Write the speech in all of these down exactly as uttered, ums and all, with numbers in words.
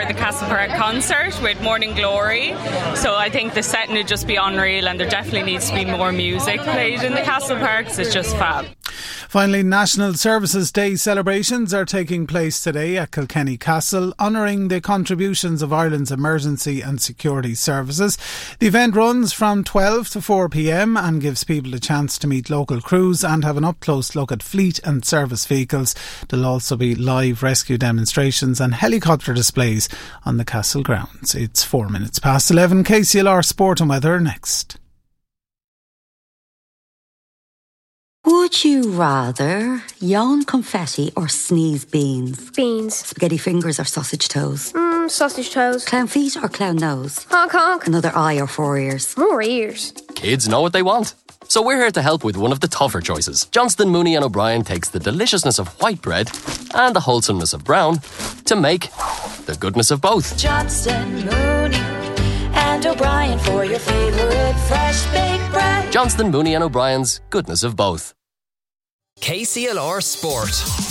the Castle Park concert with Morning Glory. So I think the setting would just be unreal, and there definitely needs to be more music played in the Castle Parks. It's just fab. Finally, National Services Day celebrations are taking place today at Kilkenny Castle, honouring the contributions of Ireland's emergency and security services. The event runs from twelve to four p m and gives people a chance to meet local crews and have an up-close look at fleet and service vehicles. There'll also be live rescue demonstrations and helicopter displays on the castle grounds. It's four minutes past eleven. K C L R Sport and Weather next. Would you rather yawn confetti or sneeze beans? Beans. Spaghetti fingers or sausage toes? Mmm, sausage toes. Clown feet or clown nose? Honk honk. Another eye or four ears? More ears. Kids know what they want. So we're here to help with one of the tougher choices. Johnston, Mooney and O'Brien takes the deliciousness of white bread and the wholesomeness of brown to make the goodness of both. Johnston, Mooney and O'Brien for your favourite fresh baked bread. Johnston, Mooney and O'Brien's goodness of both. K C L R Sport.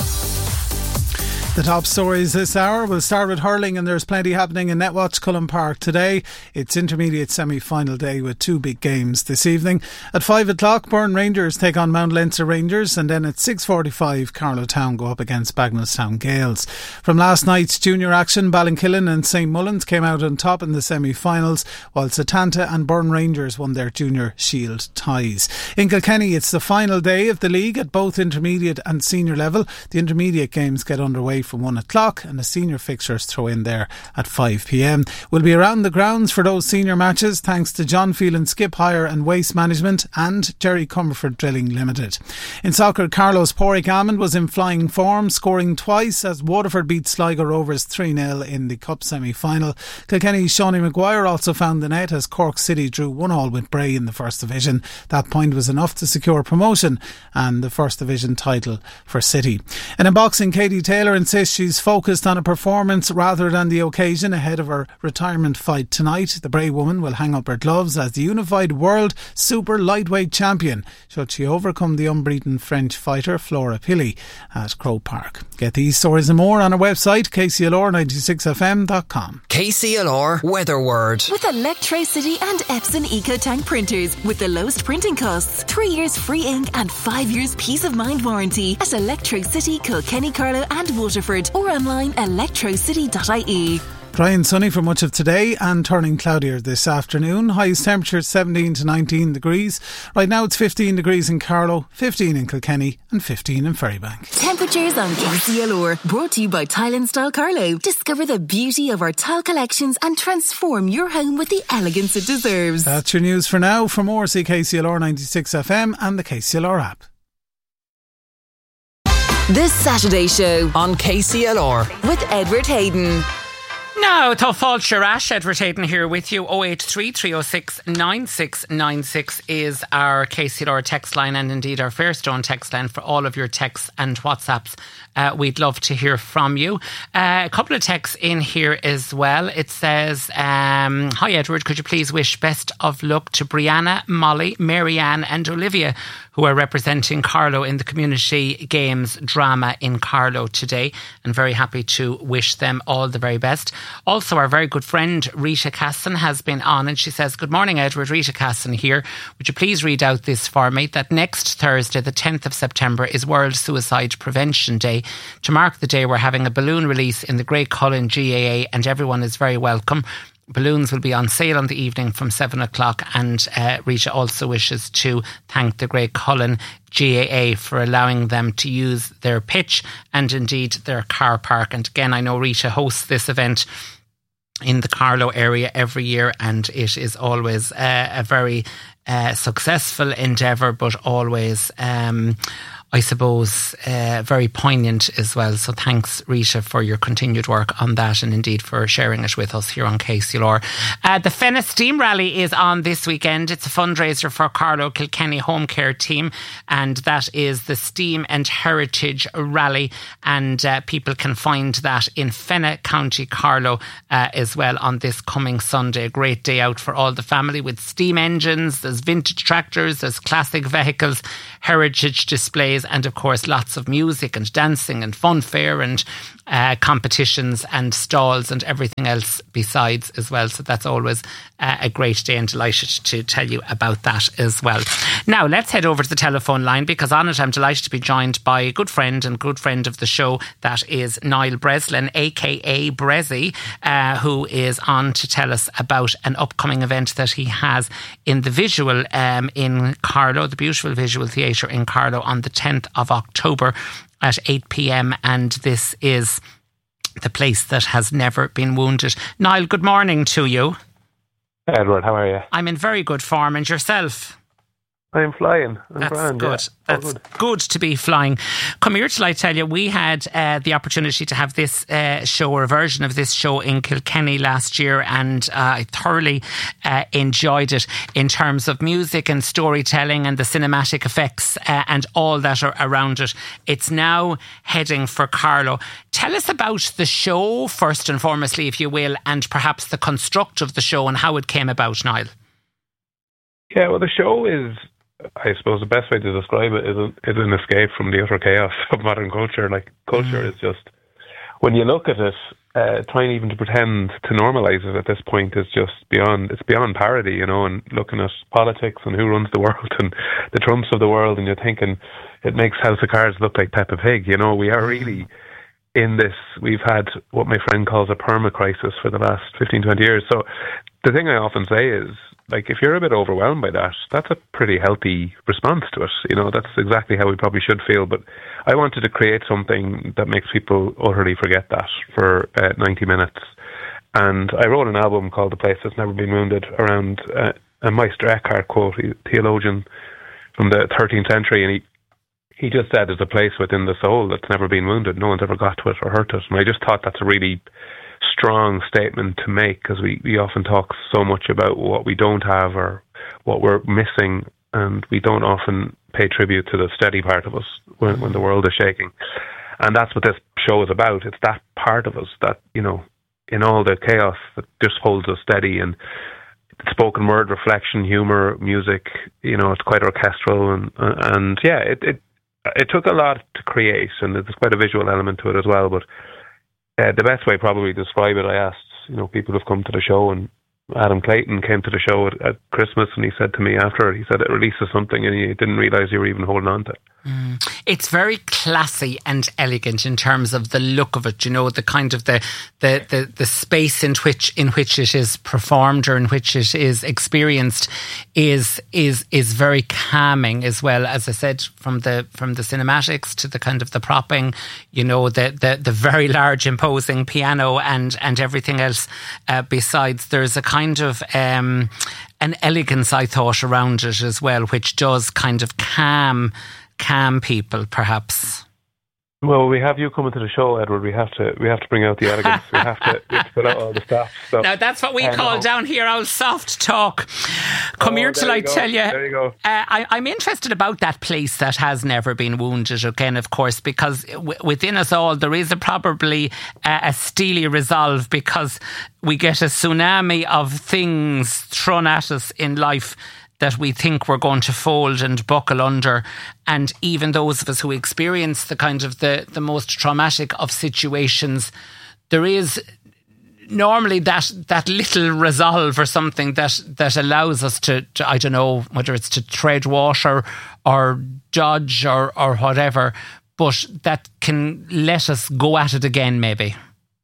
The top stories this hour. We'll start with hurling, and there's plenty happening in Netwatch Cullen Park today. It's intermediate semi-final day with two big games this evening. At five o'clock, Burn Rangers take on Mount Leinster Rangers, and then at six forty-five, Carlow Town go up against Bagenalstown Gales. From last night's junior action, Ballinkillen and Saint Mullins came out on top in the semi-finals, while Setanta and Burn Rangers won their junior shield ties. In Kilkenny, it's the final day of the league at both intermediate and senior level. The intermediate games get underway from one o'clock, and the senior fixtures throw in there at five p m. We'll be around the grounds for those senior matches thanks to John Phelan Skip Hire and Waste Management and Jerry Comerford Drilling Limited. In soccer, Carlow's Porrick Almond was in flying form, scoring twice as Waterford beat Sligo Rovers three nil in the Cup semi-final. Kilkenny's Shawnee Maguire also found the net as Cork City drew one all with Bray in the First Division. That point was enough to secure promotion and the First Division title for City. And in boxing, Katie Taylor insists she's focused on a performance rather than the occasion ahead of her retirement fight tonight. The Bray woman will hang up her gloves as the unified world super lightweight champion should she overcome the unbeaten French fighter Flora Pili at Croke Park. Get these stories and more on our website k c l r ninety-six f m dot com. K C L R Weather Word. With Electricity and Epson EcoTank printers with the lowest printing costs, three years free ink and five years peace of mind warranty at Electricity, Kilkenny, Carlow and Waterford, or online electrocity dot I E. Dry and sunny for much of today and turning cloudier this afternoon. Highest temperature seventeen to nineteen degrees. Right now it's fifteen degrees in Carlow, fifteen in Kilkenny and fifteen in Ferrybank. Temperatures on K C L R, brought to you by Tile and Style Carlow. Discover the beauty of our tile collections and transform your home with the elegance it deserves. That's your news for now. For more, see K C L R ninety-six F M and the K C L R app. This Saturday show on K C L R with Edward Hayden. Now, Tá Fáilte Rash, Edward Hayden here with you. oh eight three, three oh six, nine six nine six is our K C L R text line, and indeed our Fairstone text line for all of your texts and WhatsApps. Uh, we'd love to hear from you. Uh, a couple of texts in here as well. It says, um, hi Edward, could you please wish best of luck to Brianna, Molly, Marianne and Olivia, who are representing Carlow in the Community Games drama in Carlow today, and very happy to wish them all the very best. Also, our very good friend Rita Casson has been on, and she says, good morning Edward, Rita Casson here. Would you please read out this for me, that next Thursday the tenth of September is World Suicide Prevention Day. To mark the day, we're having a balloon release in the Great Cullen G A A, and everyone is very welcome. Balloons will be on sale on the evening from seven o'clock, and uh, Rita also wishes to thank the Great Cullen G A A for allowing them to use their pitch and indeed their car park. And again, I know Rita hosts this event in the Carlow area every year, and it is always uh, a very uh, successful endeavour, but always um, I suppose, uh, very poignant as well. So thanks, Rita, for your continued work on that, and indeed for sharing it with us here on K C L R. Uh, the Fenna Steam Rally is on this weekend. It's a fundraiser for Carlow Kilkenny Home Care Team, and that is the Steam and Heritage Rally, and uh, people can find that in Fenna, County Carlow uh, as well on this coming Sunday. A great day out for all the family with steam engines, there's vintage tractors, there's classic vehicles, heritage displays, and of course lots of music and dancing and funfair and uh, competitions and stalls and everything else besides as well. So that's always uh, a great day, and delighted to tell you about that as well. Now let's head over to the telephone line, because on it I'm delighted to be joined by a good friend and good friend of the show, that is Niall Breslin, aka Brezzy, uh, who is on to tell us about an upcoming event that he has in the Visual um, in Carlow, the beautiful Visual Theatre in Carlow, on the tenth of October at eight p.m, and this is the place that has never been wounded. Niall, good morning to you. Edward, how are you? I'm in very good form, and yourself? I'm flying. I'm That's grand, good. Yeah. That's good. good to be flying. Come here till I tell you, we had uh, the opportunity to have this uh, show, or a version of this show, in Kilkenny last year, and uh, I thoroughly uh, enjoyed it in terms of music and storytelling and the cinematic effects uh, and all that are around it. It's now heading for Carlow. Tell us about the show, first and foremostly, if you will, and perhaps the construct of the show and how it came about, Niall. Yeah, well, the show is, I suppose the best way to describe it is, a, is an escape from the utter chaos of modern culture. Like, culture mm. is just, when you look at it, uh, trying even to pretend to normalise it at this point is just beyond, it's beyond parody, you know, and looking at politics and who runs the world and the Trumps of the world, and you're thinking it makes House of Cards look like Peppa Pig, you know. We are really in this, we've had what my friend calls a perma-crisis for the last fifteen, twenty years. So the thing I often say is, like, if you're a bit overwhelmed by that, that's a pretty healthy response to it. You know, that's exactly how we probably should feel. But I wanted to create something that makes people utterly forget that for uh, ninety minutes. And I wrote an album called The Place That's Never Been Wounded around uh, a Meister Eckhart quote, a theologian from the thirteenth century. And he, he just said, there's a place within the soul that's never been wounded. No one's ever got to it or hurt it. And I just thought that's a really strong statement to make, because we, we often talk so much about what we don't have or what we're missing, and we don't often pay tribute to the steady part of us when, when the world is shaking. And that's what this show is about. It's that part of us that, you know, in all the chaos, that just holds us steady. And spoken word, reflection, humour, music, you know, it's quite orchestral, and and yeah, it, it it took a lot to create, and there's quite a visual element to it as well. But Uh, the best way probably to describe it, I asked, you know, people who've come to the show, and Adam Clayton came to the show at, at Christmas, and he said to me after, he said it releases something and he didn't realise you were even holding on to it. Mm. It's very classy and elegant in terms of the look of it, you know, the kind of the the, the, the space in which in which it is performed or in which it is experienced is is is very calming as well. As I said, from the from the cinematics to the kind of the propping, you know, the the, the very large imposing piano and, and everything else uh, besides. There's a kind of um, an elegance, I thought, around it as well, which does kind of calm calm people, perhaps. Well, we have you coming to the show, Edward. We have to we have to bring out the elegance. we have to, we have to put out all the stuff. So. Now, that's what we um, call down here our soft talk. Come oh, here till I you tell you. There you go. Uh, I, I'm interested about that place that has never been wounded again, of course, because w- within us all there is a probably uh, a steely resolve, because we get a tsunami of things thrown at us in life that we think we're going to fold and buckle under. And even those of us who experience the kind of the, the most traumatic of situations, there is normally that that little resolve or something that, that allows us to, to, I don't know, whether it's to tread water or dodge or, or whatever, but that can let us go at it again, maybe.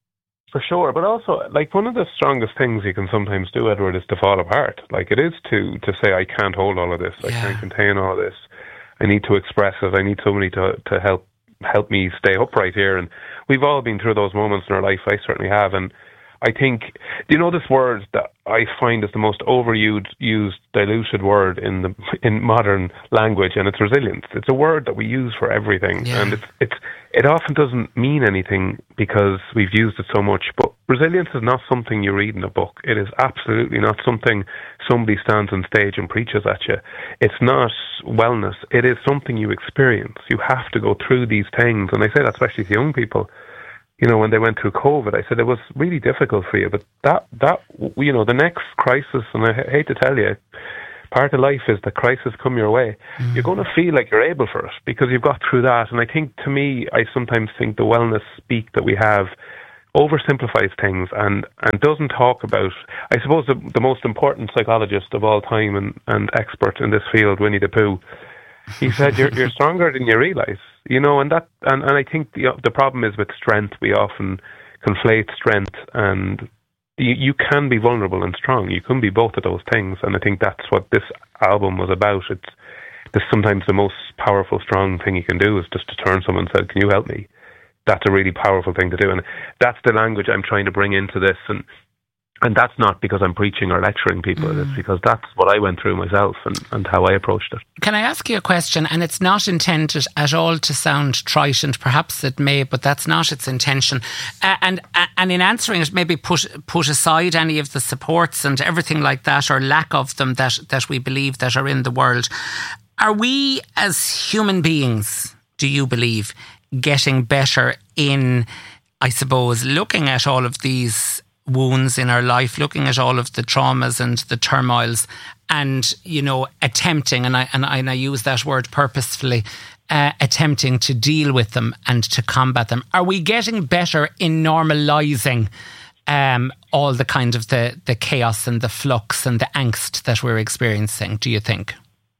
For sure, but also, like, one of the strongest things you can sometimes do, Edward, is to fall apart. Like, it is to, to say, I can't hold all of this, I yeah. can't contain all of this, I need to express it, I need somebody to, to help help me stay upright here. And we've all been through those moments in our life, I certainly have, and I think, do you know this word that I find is the most overused, used, diluted word in the in modern language, and it's resilience. It's a word that we use for everything, yeah. and it's it's it often doesn't mean anything because we've used it so much. But resilience is not something you read in a book. It is absolutely not something somebody stands on stage and preaches at you. It's not wellness. It is something you experience. You have to go through these things, and I say that especially to young people. You know, when they went through COVID, I said it was really difficult for you, but that, that you know, the next crisis, and I hate to tell you, part of life is that crisis come your way. Mm. You're going to feel like you're able for it because you've got through that. And I think, to me, I sometimes think the wellness speak that we have oversimplifies things and, and doesn't talk about, I suppose, the, the most important psychologist of all time and, and expert in this field, Winnie the Pooh. He said, you're, you're stronger than you realise, you know, and that, and, and I think the, the problem is with strength, we often conflate strength, and you, you can be vulnerable and strong. You can be both of those things, and I think that's what this album was about. It's, it's sometimes the most powerful, strong thing you can do is just to turn to someone and say, can you help me? That's a really powerful thing to do, and that's the language I'm trying to bring into this, and And that's not because I'm preaching or lecturing people. Mm. It's because that's what I went through myself and, and how I approached it. Can I ask you a question? And it's not intended at all to sound trite, and perhaps it may, but that's not its intention. Uh, and uh, and in answering it, maybe put put aside any of the supports and everything like that, or lack of them that, that we believe that are in the world. Are we as human beings, do you believe, getting better in, I suppose, looking at all of these wounds in our life, looking at all of the traumas and the turmoils, and, you know, attempting, and I and I, and I use that word purposefully, uh, attempting to deal with them and to combat them? Are we getting better in normalising um, all the kind of the, the chaos and the flux and the angst that we're experiencing, do you think?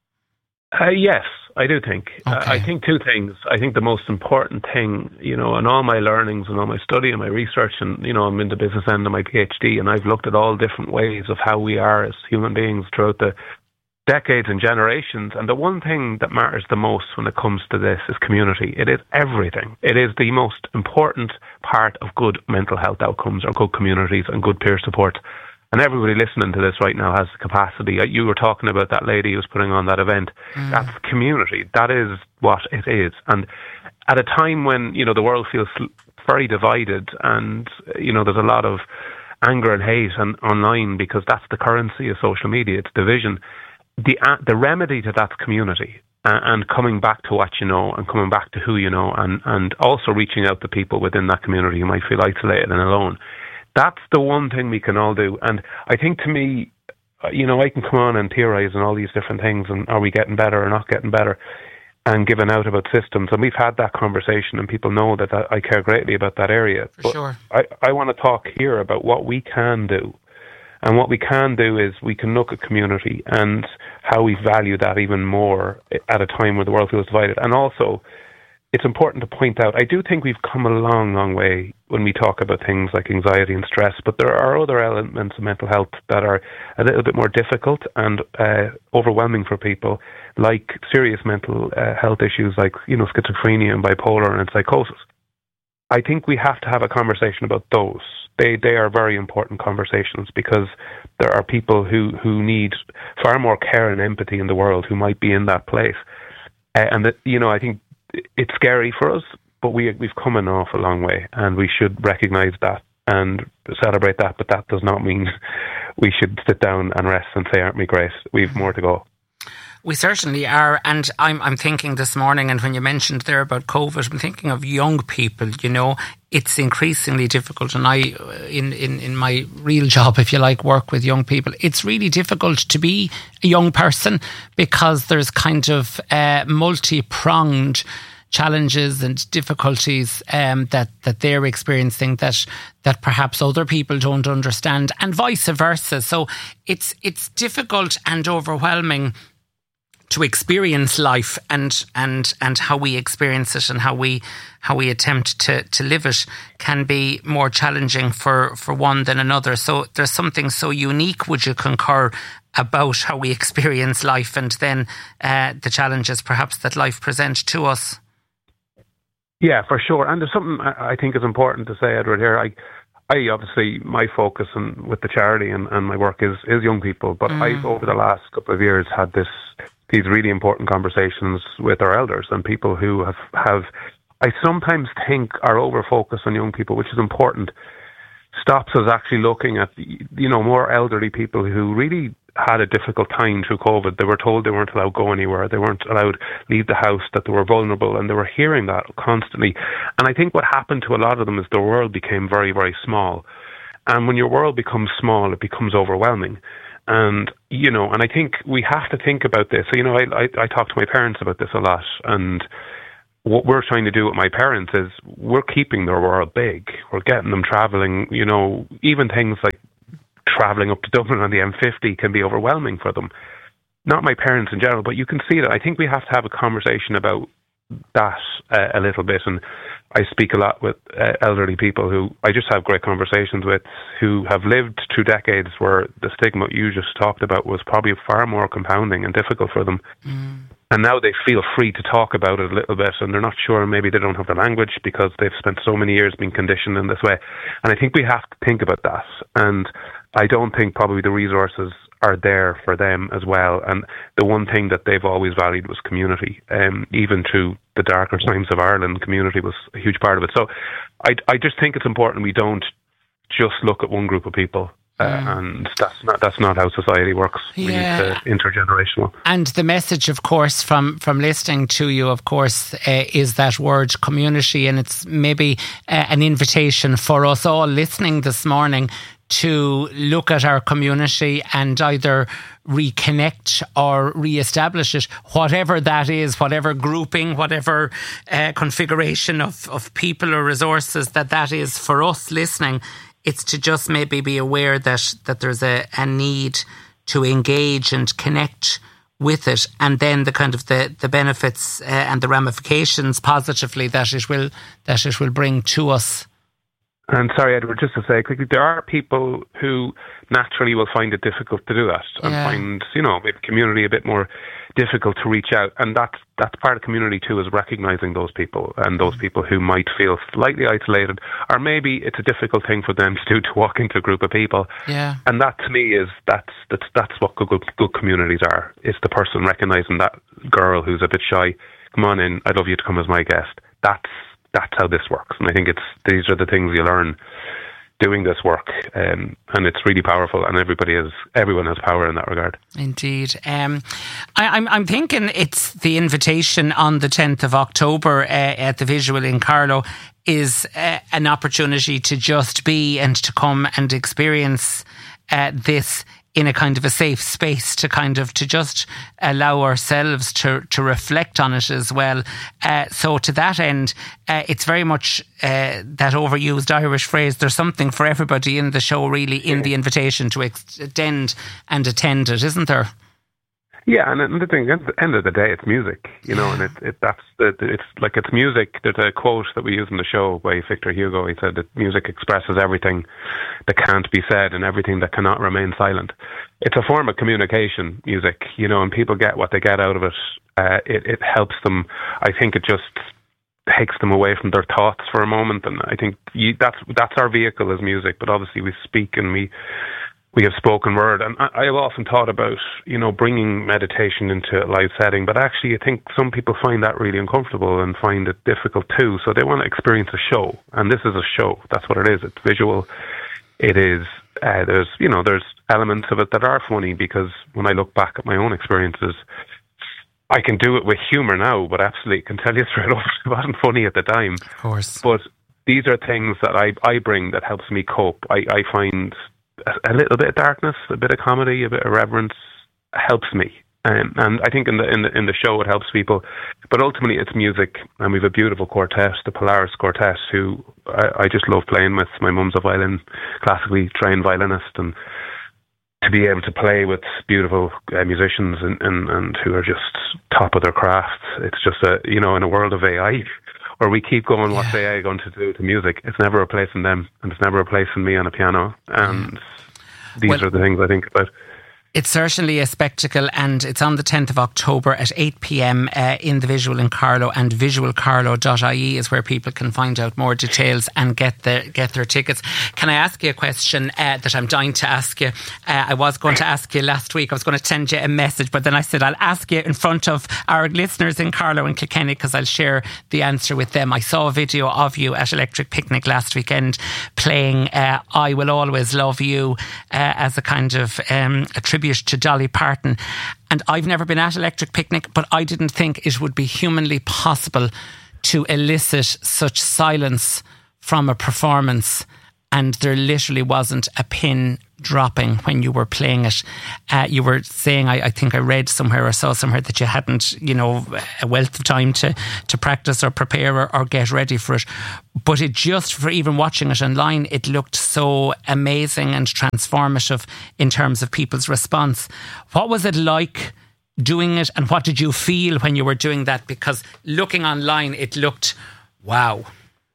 Uh, yes, I do think. Okay. Uh, I think two things. I think the most important thing, you know, in all my learnings and all my study and my research, and, you know, I'm in the business end of my PhD, and I've looked at all different ways of how we are as human beings throughout the decades and generations. And the one thing that matters the most when it comes to this is community. It is everything. It is the most important part of good mental health outcomes, or good communities and good peer support. And everybody listening to this right now has the capacity. You were talking about that lady who's putting on that event. Mm. That's community. That is what it is. And at a time when, you know, the world feels very divided, and, you know, there's a lot of anger and hate and online, because that's the currency of social media. It's division. The uh, the remedy to that's community, uh, and coming back to what you know, and coming back to who you know, and, and also reaching out to people within that community who might feel isolated and alone. That's the one thing we can all do. And I think, to me, you know, I can come on and theorise on all these different things, and are we getting better or not getting better, and giving out about systems. And we've had that conversation, and people know that I care greatly about that area. For but sure. I, I want to talk here about what we can do. And what we can do is we can look at community and how we value that even more at a time where the world feels divided. And also, it's important to point out, I do think we've come a long, long way when we talk about things like anxiety and stress, but there are other elements of mental health that are a little bit more difficult and uh, overwhelming for people, like serious mental uh, health issues like, you know, schizophrenia and bipolar and psychosis. I think we have to have a conversation about those. They they are very important conversations, because there are people who, who need far more care and empathy in the world who might be in that place. Uh, and, that, you know, I think it's scary for us, but we, we've come an awful long way, and we should recognise that and celebrate that. But that does not mean we should sit down and rest and say, aren't we great? We've more to go. We certainly are. And I'm I'm thinking this morning, and when you mentioned there about COVID, I'm thinking of young people. You know, it's increasingly difficult. And I, in, in, in my real job, if you like, work with young people. It's really difficult to be a young person, because there's kind of uh, multi-pronged challenges and difficulties um, that, that they're experiencing that that perhaps other people don't understand, and vice versa. So it's it's difficult and overwhelming to experience life, and and and how we experience it and how we how we attempt to, to live it can be more challenging for, for one than another. So there's something so unique, would you concur, about how we experience life, and then uh, the challenges perhaps that life presents to us? Yeah, for sure. And there's something I think is important to say, Edward, here. I I obviously, my focus and with the charity and, and my work is, is young people, but mm. I've over the last couple of years had this these really important conversations with our elders and people who have, have I sometimes think our over-focus on young people, which is important, stops us actually looking at, you know, more elderly people who really had a difficult time through COVID. They were told they weren't allowed to go anywhere. They weren't allowed to leave the house, that they were vulnerable, and they were hearing that constantly. And I think what happened to a lot of them is the world became very, very small. And when your world becomes small, it becomes overwhelming. And, you know, and I think we have to think about this. So, you know, I, I, I talk to my parents about this a lot, and what we're trying to do with my parents is we're keeping their world big. We're getting them travelling, you know, even things like travelling up to Dublin on the M fifty can be overwhelming for them. Not my parents in general, but you can see that. I think we have to have a conversation about that uh, a little bit. And I speak a lot with uh, elderly people who I just have great conversations with, who have lived two decades where the stigma you just talked about was probably far more compounding and difficult for them. Mm. And now they feel free to talk about it a little bit, and they're not sure, maybe they don't have the language because they've spent so many years being conditioned in this way. And I think we have to think about that. And I don't think probably the resources are there for them as well. And the one thing that they've always valued was community. Um, even through the darker times of Ireland, community was a huge part of it. So I, I just think it's important we don't just look at one group of people. Uh, mm. And that's not that's not how society works. We yeah. need to intergenerational. And the message, of course, from, from listening to you, of course, uh, is that word community. And it's maybe uh, an invitation for us all listening this morning to look at our community and either reconnect or re-establish it, whatever that is, whatever grouping, whatever uh, configuration of, of people or resources that that is for us listening. It's to just maybe be aware that, that there's a, a need to engage and connect with it, and then the kind of the, the benefits uh, and the ramifications positively that it will that it will bring to us. And sorry, Edward, just to say quickly, there are people who naturally will find it difficult to do that and yeah. find, you know, maybe community a bit more difficult to reach out. And that's, that's part of community too, is recognising those people and those people who might feel slightly isolated, or maybe it's a difficult thing for them to do, to walk into a group of people. Yeah. And that to me is, that's, that's, that's what good, good, good communities are. It's the person recognising that girl who's a bit shy. Come on in, I'd love you to come as my guest. That's, That's how this works. And I think it's these are the things you learn doing this work. Um, and it's really powerful, and everybody has, everyone has power in that regard. Indeed. Um, I, I'm, I'm thinking it's the invitation on the tenth of October uh, at the Visual in Carlow is uh, an opportunity to just be and to come and experience uh, this in a kind of a safe space, to kind of to just allow ourselves to to reflect on it as well. Uh, so to that end, uh, it's very much uh, that overused Irish phrase, there's something for everybody in the show, really, in the invitation to extend and attend it, isn't there? Yeah, and the thing, at the end of the day, it's music, you know, and it, it that's the, it's like it's music. There's a quote that we use in the show by Victor Hugo. He said that music expresses everything that can't be said and everything that cannot remain silent. It's a form of communication, music, you know, and people get what they get out of it. Uh, it, it helps them. I think it just takes them away from their thoughts for a moment, and I think you, that's that's our vehicle as music. But obviously, we speak and we. We have spoken word, and I have often thought about, you know, bringing meditation into a live setting, but actually I think some people find that really uncomfortable and find it difficult too, so they want to experience a show, and this is a show. That's what it is. It's visual. It is, uh, there's, you know, there's elements of it that are funny, because when I look back at my own experiences, I can do it with humour now, but absolutely can tell you straight off, it wasn't funny at the time. Of course. But these are things that I, I bring that helps me cope. I, I find a little bit of darkness, a bit of comedy, a bit of reverence helps me, um, and I think in the in the in the show it helps people. But ultimately, it's music, and we have a beautiful quartet, the Polaris Quartet, who I, I just love playing with. My mum's a violin, classically trained violinist, and to be able to play with beautiful uh, musicians and, and and who are just top of their craft, it's just a, you know, in a world of A I. Where we keep going, what's A I going to do to music? It's never replacing them, and it's never replacing me on a piano. And these well, are the things I think about. It's certainly a spectacle, and it's on the tenth of October at eight p.m. Uh, in the Visual in Carlow, and visual carlow dot I E is where people can find out more details and get their get their tickets. Can I ask you a question uh, that I'm dying to ask you? Uh, I was going to ask you last week. I was going to send you a message, but then I said I'll ask you in front of our listeners in Carlow and Kilkenny, because I'll share the answer with them. I saw a video of you at Electric Picnic last weekend playing uh, I Will Always Love You uh, as a kind of um, a tribute to Dolly Parton. And I've never been at Electric Picnic, but I didn't think it would be humanly possible to elicit such silence from a performance and there literally wasn't a pin dropping when you were playing it. Uh, you were saying, I, I think I read somewhere or saw somewhere that you hadn't, you know, a wealth of time to, to practice or prepare or, or get ready for it. But it just, for even watching it online, it looked so amazing and transformative in terms of people's response. What was it like doing it, and what did you feel when you were doing that? Because looking online, it looked wow.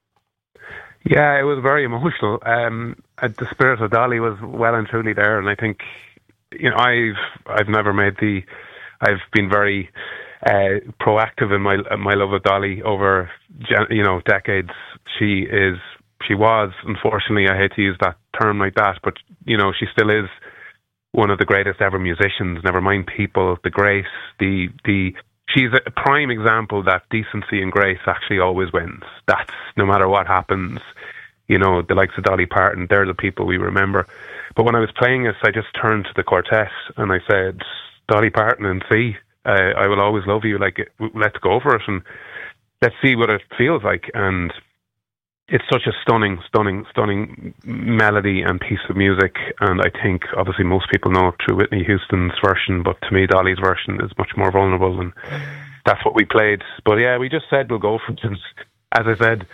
Yeah, it was very emotional. Um, the spirit of Dolly was well and truly there, and I think, you know, I've I've never made the. I've been very uh, proactive in my my love of Dolly over, you know, decades. She is, she was, unfortunately, I hate to use that term like that, but you know, she still is one of the greatest ever musicians. Never mind people, the grace, the the. She's a prime example that decency and grace actually always wins. That's no matter what happens. You know, the likes of Dolly Parton, they're the people we remember. But when I was playing this, I just turned to the quartet and I said, Dolly Parton and C, uh, I will always love you. Like, let's go for it and let's see what it feels like. And it's such a stunning, stunning, stunning melody and piece of music. And I think, obviously, most people know it through Whitney Houston's version, but to me, Dolly's version is much more vulnerable, and that's what we played. But yeah, we just said we'll go for it. And as I said,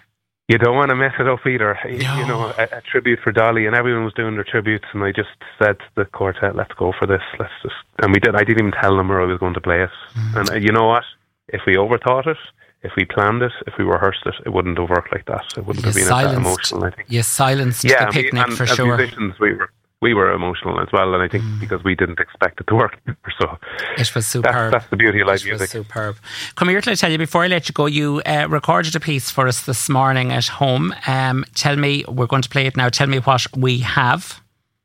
you don't want to mess it up either. No. You know, a, a tribute for Dolly, and everyone was doing their tributes, and I just said to the quartet, let's go for this. Let's just, and we did. I didn't even tell them where I was going to play it. Mm. And uh, you know what? If we overthought it, if we planned it, if we rehearsed it, it wouldn't have worked like that. It wouldn't you have been that emotional, I think. You silenced yeah, the picnic and for as sure. Musicians, we were we were emotional as well, and I think mm. because we didn't expect it to work. So it was superb. That's, that's the beauty of live it music. Was superb. Come here, till I tell you, before I let you go, you uh, recorded a piece for us this morning at home. Um, tell me, we're going to play it now. Tell me what we have.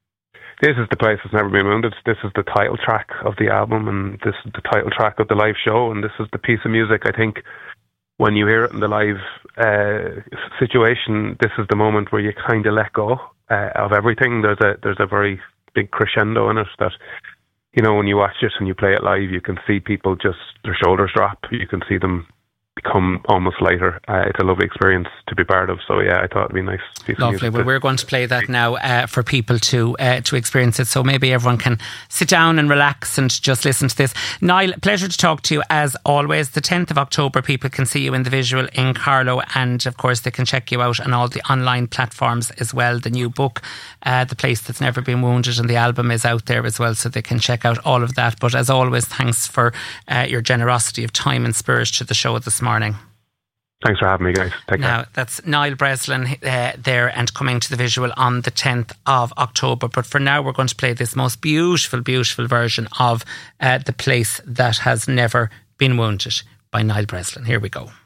This is The Place That's Never Been Wounded. This is the title track of the album, and this is the title track of the live show, and this is the piece of music, I think, when you hear it in the live uh, situation, this is the moment where you kind of let go uh, of everything. There's a there's a very big crescendo in it that, you know, when you watch it and you play it live, you can see people just, their shoulders drop. You can see them become almost lighter. Uh, it's a lovely experience to be part of. So yeah, I thought it'd be a nice piece Lovely. of music. Well, we're going to play that now uh, for people to uh, to experience it. So maybe everyone can sit down and relax and just listen to this. Niall, pleasure to talk to you as always. The tenth of October, people can see you in the visual in Carlow, and of course they can check you out on all the online platforms as well. The new book, uh, The Place That's Never Been Wounded, and the album is out there as well, so they can check out all of that. But as always, thanks for uh, your generosity of time and spirit to the show this morning. Thanks for having me, guys. Take now, care. That's Niall Breslin uh, there, and coming to the visual on the tenth of October. But for now, we're going to play this most beautiful, beautiful version of uh, The Place That Has Never Been Wounded by Niall Breslin. Here we go.